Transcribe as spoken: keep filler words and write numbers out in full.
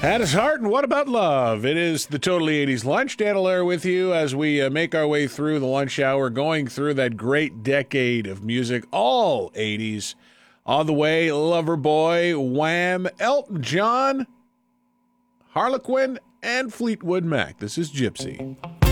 Addis Hart, and what about love? It is the Totally eighties Lunch. Dan Allaire with you as we uh, make our way through the lunch hour, going through that great decade of music, all eighties. On the way, Loverboy, Wham, Elton John, Harlequin, and Fleetwood Mac. This is Gypsy.